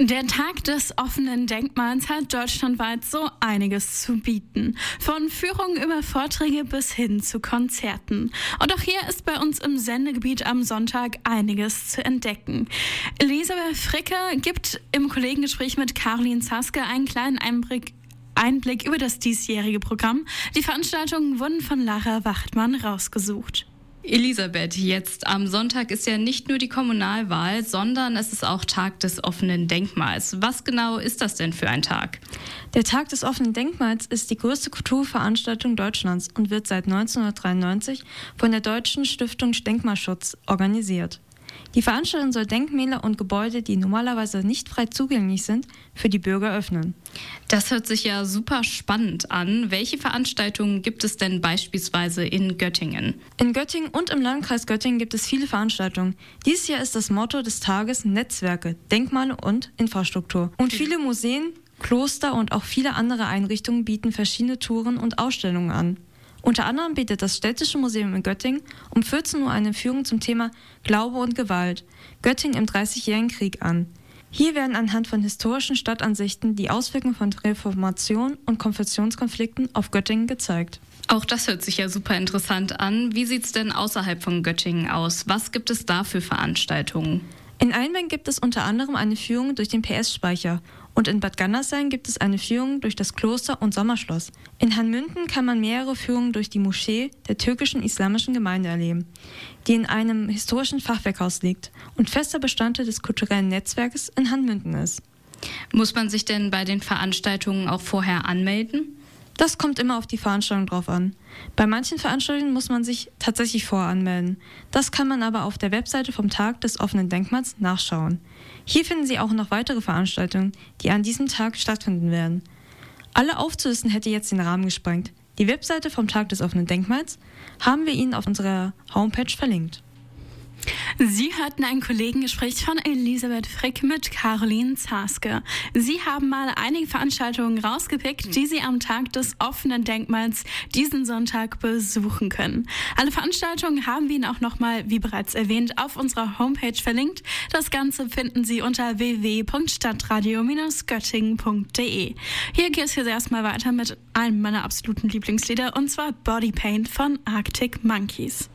Der Tag des offenen Denkmals hat deutschlandweit so einiges zu bieten. Von Führungen über Vorträge bis hin zu Konzerten. Und auch hier ist bei uns im Sendegebiet am Sonntag einiges zu entdecken. Elisabeth Fricke gibt im Kollegengespräch mit Caroline Zaske einen kleinen Einblick über das diesjährige Programm. Die Veranstaltungen wurden von Lara Wachtmann rausgesucht. Elisabeth, jetzt am Sonntag ist ja nicht nur die Kommunalwahl, sondern es ist auch Tag des offenen Denkmals. Was genau ist das denn für ein Tag? Der Tag des offenen Denkmals ist die größte Kulturveranstaltung Deutschlands und wird seit 1993 von der Deutschen Stiftung Denkmalschutz organisiert. Die Veranstaltung soll Denkmäler und Gebäude, die normalerweise nicht frei zugänglich sind, für die Bürger öffnen. Das hört sich ja super spannend an. Welche Veranstaltungen gibt es denn beispielsweise in Göttingen? In Göttingen und im Landkreis Göttingen gibt es viele Veranstaltungen. Dieses Jahr ist das Motto des Tages Netzwerke, Denkmale und Infrastruktur. Und viele Museen, Kloster und auch viele andere Einrichtungen bieten verschiedene Touren und Ausstellungen an. Unter anderem bietet das Städtische Museum in Göttingen um 14 Uhr eine Führung zum Thema Glaube und Gewalt, Göttingen im Dreißigjährigen Krieg an. Hier werden anhand von historischen Stadtansichten die Auswirkungen von Reformation und Konfessionskonflikten auf Göttingen gezeigt. Auch das hört sich ja super interessant an. Wie sieht es denn außerhalb von Göttingen aus? Was gibt es da für Veranstaltungen? In Einbeck gibt es unter anderem eine Führung durch den PS-Speicher und in Bad Gandersheim gibt es eine Führung durch das Kloster und Sommerschloss. In Hanmünden kann man mehrere Führungen durch die Moschee der türkischen islamischen Gemeinde erleben, die in einem historischen Fachwerkhaus liegt und fester Bestandteil des kulturellen Netzwerkes in Hanmünden ist. Muss man sich denn bei den Veranstaltungen auch vorher anmelden? Das kommt immer auf die Veranstaltung drauf an. Bei manchen Veranstaltungen muss man sich tatsächlich voranmelden. Das kann man aber auf der Webseite vom Tag des offenen Denkmals nachschauen. Hier finden Sie auch noch weitere Veranstaltungen, die an diesem Tag stattfinden werden. Alle aufzulisten hätte jetzt den Rahmen gesprengt. Die Webseite vom Tag des offenen Denkmals haben wir Ihnen auf unserer Homepage verlinkt. Sie hörten ein Kollegengespräch von Elisabeth Frick mit Caroline Zaske. Sie haben mal einige Veranstaltungen rausgepickt, die Sie am Tag des offenen Denkmals diesen Sonntag besuchen können. Alle Veranstaltungen haben wir Ihnen auch nochmal, wie bereits erwähnt, auf unserer Homepage verlinkt. Das Ganze finden Sie unter www.stadtradio-göttingen.de. Hier geht es jetzt erstmal weiter mit einem meiner absoluten Lieblingslieder, und zwar Body Paint von Arctic Monkeys.